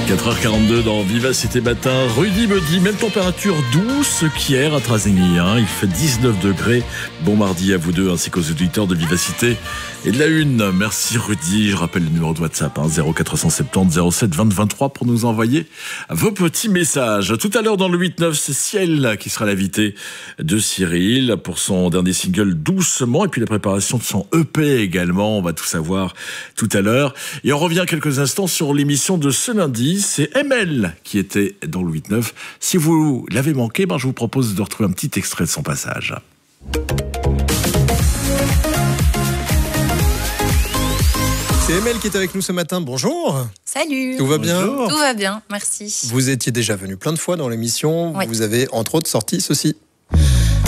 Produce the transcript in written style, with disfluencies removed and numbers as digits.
4h42 dans Vivacité Matin. Rudy me dit, même température douce qu'hier à Trazegnies. Il fait 19 degrés. Bon mardi à vous deux ainsi qu'aux auditeurs de Vivacité et de la Une. Merci Rudy. Je rappelle le numéro de WhatsApp 0470 07 20 23 pour nous envoyer vos petits messages. Tout à l'heure dans le 8-9, c'est Ciel qui sera l'invité de Cyril pour son dernier single Doucement et puis la préparation de son EP également. On va tout savoir tout à l'heure. Et on revient quelques instants sur l'émission de ce lundi. C'est ML qui était dans le 8-9. Si vous l'avez manqué, je vous propose de retrouver un petit extrait de son passage. C'est ML qui est avec nous ce matin. Bonjour. Salut. Tout va bien ? Tout va bien, merci. Vous étiez déjà venu plein de fois dans l'émission. Oui. Vous avez entre autres sorti ceci.